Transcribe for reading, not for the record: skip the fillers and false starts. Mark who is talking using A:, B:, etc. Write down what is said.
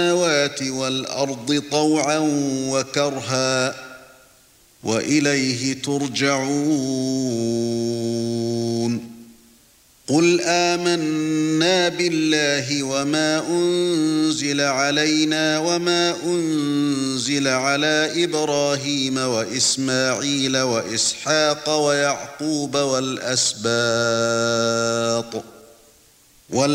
A: السماوات والأرض طوعا وكرها وإليه ترجعون قل آمنا بالله وما أنزل علينا وما أنزل على إبراهيم وإسماعيل وإسحاق ويعقوب والأسباط